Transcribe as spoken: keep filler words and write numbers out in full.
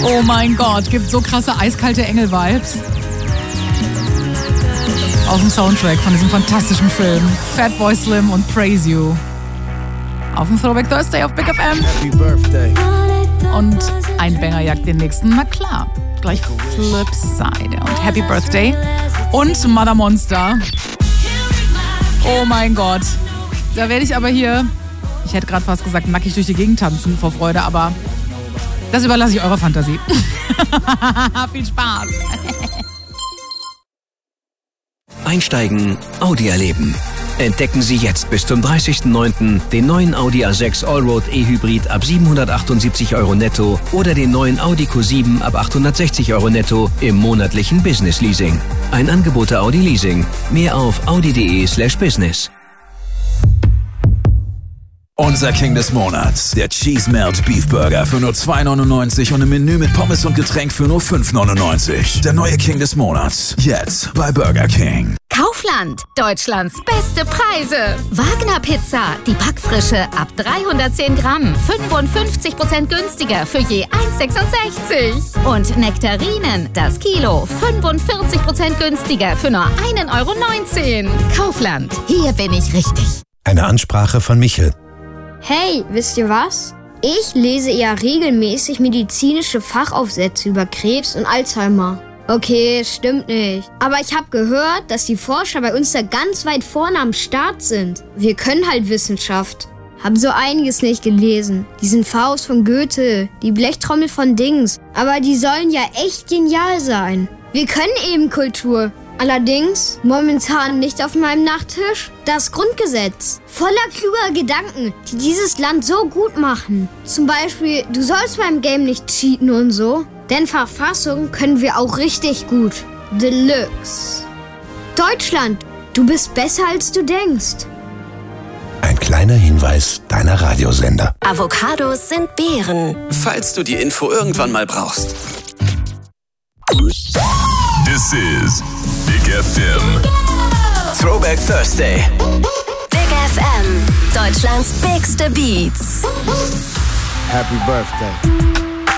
Oh mein Gott, gibt so krasse eiskalte Engel-Vibes. Auf dem Soundtrack von diesem fantastischen Film Fatboy Slim und Praise You. Auf dem Throwback Thursday auf Big F M. Happy Birthday. Und ein Banger jagt den nächsten, na klar. Gleich Flipside und Happy Birthday. Und Mother Monster. Oh mein Gott. Da werde ich aber hier, ich hätte gerade fast gesagt, nackig durch die Gegend tanzen vor Freude, aber das überlasse ich eurer Fantasie. Viel Spaß. Einsteigen, Audi erleben. Entdecken Sie jetzt bis zum dreißigsten neunten den neuen Audi A sechs Allroad E-Hybrid ab siebenhundertachtundsiebzig Euro netto oder den neuen Audi Q sieben ab achthundertsechzig Euro netto im monatlichen Business Leasing. Ein Angebot der Audi Leasing. Mehr auf audi.de slash business. Unser King des Monats, der Cheese Melt Beef Burger für nur zwei neunundneunzig und ein Menü mit Pommes und Getränk für nur fünf neunundneunzig. Der neue King des Monats, jetzt bei Burger King. Kaufland, Deutschlands beste Preise. Wagner Pizza, die Backfrische ab dreihundertzehn Gramm, fünfundfünfzig Prozent günstiger für je eins sechsundsechzig. Und Nektarinen, das Kilo, fünfundvierzig Prozent günstiger für nur ein Euro neunzehn. Kaufland, hier bin ich richtig. Eine Ansprache von Michel. Hey, wisst ihr was? Ich lese ja regelmäßig medizinische Fachaufsätze über Krebs und Alzheimer. Okay, stimmt nicht. Aber ich habe gehört, dass die Forscher bei uns da ganz weit vorne am Start sind. Wir können halt Wissenschaft. Haben so einiges nicht gelesen. Diesen Faust von Goethe, die Blechtrommel von Dings. Aber die sollen ja echt genial sein. Wir können eben Kultur. Allerdings momentan nicht auf meinem Nachttisch das Grundgesetz. Voller kluger Gedanken, die dieses Land so gut machen. Zum Beispiel, du sollst beim Game nicht cheaten und so. Denn Verfassung können wir auch richtig gut. Deluxe. Deutschland, du bist besser als du denkst. Ein kleiner Hinweis deiner Radiosender. Avocados sind Beeren. Falls du die Info irgendwann mal brauchst. This is Big F M. Throwback Thursday. Big F M, Deutschlands bigste Beats. Happy Birthday.